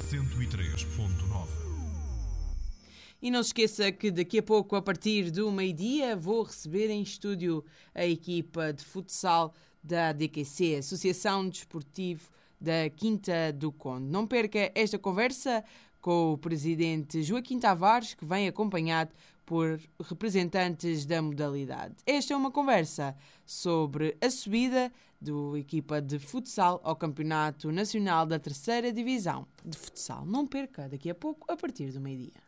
103.9. E não se esqueça que daqui a pouco, a partir do meio-dia, vou receber em estúdio a equipa de futsal da ADQC, Associação Desportivo da Quinta do Conde. Não perca esta conversa com o presidente Joaquim Tavares, que vem acompanhado por representantes da modalidade. Esta é uma conversa sobre a subida da equipa de futsal ao Campeonato Nacional da Terceira Divisão de Futsal. Não perca, daqui a pouco, a partir do meio-dia.